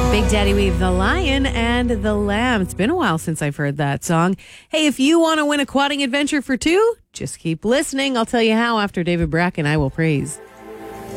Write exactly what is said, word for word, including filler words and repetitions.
Big Daddy Weave, The Lion and the Lamb. It's been a while since I've heard that song. Hey, if you want to win a quadding adventure for two, just keep listening. I'll tell you how after David Brack and I Will Praise.